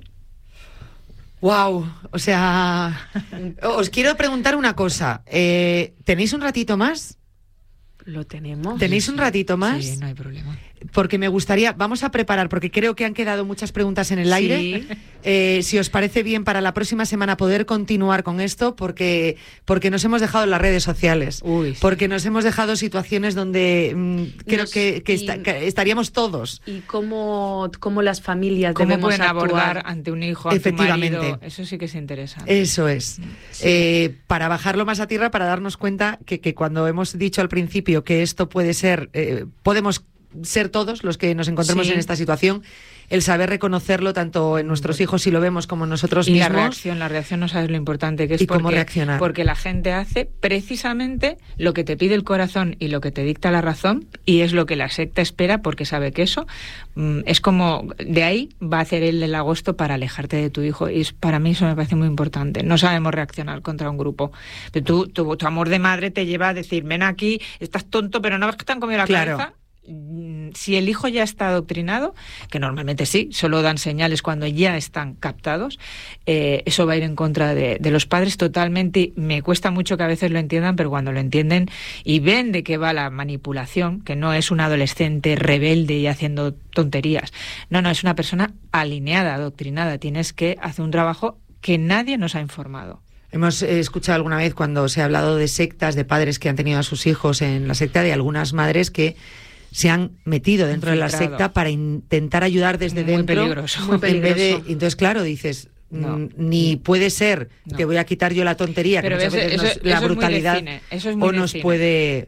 Wow, o sea, os quiero preguntar una cosa. ¿Tenéis un ratito más? Lo tenemos. ¿Tenéis un ratito más? Sí, no hay problema. Porque me gustaría, vamos a preparar, porque creo que han quedado muchas preguntas en el aire. Si os parece bien para la próxima semana poder continuar con esto, porque nos hemos dejado las redes sociales, porque nos hemos dejado situaciones donde creo que estaríamos todos. Y cómo las familias ¿Cómo debemos pueden actuar abordar ante un hijo, ante un marido? Eso sí que es interesante. Eso es. Sí. Para bajarlo más a tierra, para darnos cuenta que cuando hemos dicho al principio que esto puede ser, podemos ser todos los que nos encontremos en esta situación, el saber reconocerlo tanto en nuestros hijos si lo vemos como nosotros y mismos. La reacción no sabes lo importante que es. Y cómo reaccionar. Porque la gente hace precisamente lo que te pide el corazón y lo que te dicta la razón, y es lo que la secta espera, porque sabe que eso es como, de ahí va a hacer el agosto para alejarte de tu hijo, y para mí eso me parece muy importante. No sabemos reaccionar contra un grupo. Pero tu amor de madre te lleva a decir, ven aquí, estás tonto, pero no ves que te han comido la cabeza. Si el hijo ya está adoctrinado, que normalmente sí, solo dan señales cuando ya están captados, eso va a ir en contra de los padres totalmente. Me cuesta mucho que a veces lo entiendan, pero cuando lo entienden y ven de qué va la manipulación, que no es un adolescente rebelde y haciendo tonterías, no, es una persona alineada, adoctrinada. Tienes que hacer un trabajo que nadie nos ha informado. Hemos escuchado alguna vez cuando se ha hablado de sectas, de padres que han tenido a sus hijos en la secta, de algunas madres que se han metido dentro de la secta para intentar ayudar desde dentro. Muy peligroso. Entonces, claro, dices, ni puede ser que voy a quitar yo la tontería, pero que muchas veces la brutalidad eso es muy o nos puede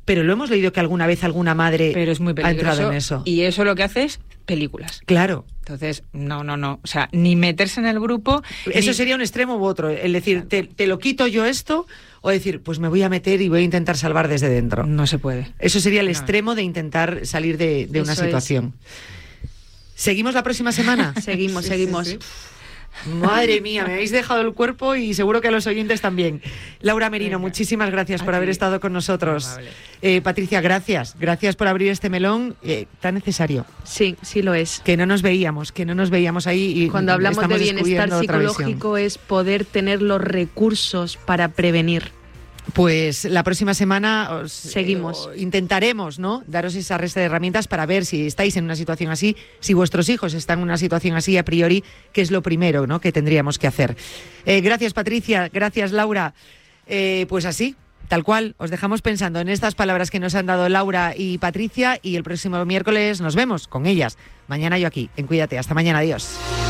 pero lo hemos leído que alguna vez alguna madre pero es muy ha entrado en eso. Y eso lo que hace es películas. Claro. Entonces, no. O sea, ni meterse en el grupo... Eso sería un extremo u otro. El decir, te lo quito yo esto, o decir, pues me voy a meter y voy a intentar salvar desde dentro. No se puede. Eso sería el extremo de intentar salir de una situación. ¿Seguimos la próxima semana? Seguimos. Sí. Madre mía, me habéis dejado el cuerpo y seguro que a los oyentes también. Laura Merino, muchísimas gracias por haber estado con nosotros. Patricia, gracias por abrir este melón tan necesario. Sí lo es. Que no nos veíamos ahí. Y cuando hablamos de bienestar psicológico es poder tener los recursos para prevenir. Pues la próxima semana seguimos. Intentaremos, ¿no?, daros esa resta de herramientas para ver si estáis en una situación así, si vuestros hijos están en una situación así a priori, que es lo primero, ¿no?, que tendríamos que hacer. Gracias, Patricia, gracias, Laura. Pues así, tal cual, os dejamos pensando en estas palabras que nos han dado Laura y Patricia, y el próximo miércoles nos vemos con ellas. Mañana yo aquí, en Cuídate. Hasta mañana, adiós.